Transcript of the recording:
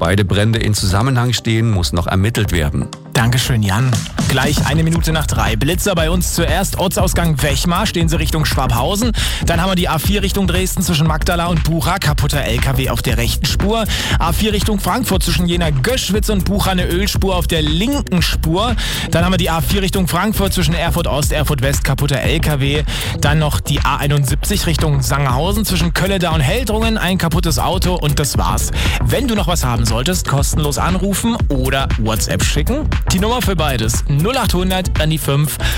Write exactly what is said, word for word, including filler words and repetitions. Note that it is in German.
beide Brände in Zusammenhang stehen, muss noch ermittelt werden. Dankeschön, Jan. Gleich eine Minute nach drei. Blitzer bei uns zuerst. Ortsausgang Wechmar, stehen sie Richtung Schwabhausen. Dann haben wir die A vier Richtung Dresden zwischen Magdala und Bucha. Kaputter L K W auf der rechten Spur. A vier Richtung Frankfurt zwischen Jena Göschwitz und Bucha eine Ölspur auf der linken Spur. Dann haben wir die A vier Richtung Frankfurt zwischen Erfurt Ost, Erfurt West, kaputter L K W. Dann noch die A einundsiebzig Richtung Sangerhausen zwischen Kölleda und Heldrungen. Ein kaputtes Auto und das war's. Wenn du noch was haben solltest, kostenlos anrufen oder WhatsApp schicken. Die Nummer für beides null acht hundert, dann die fünf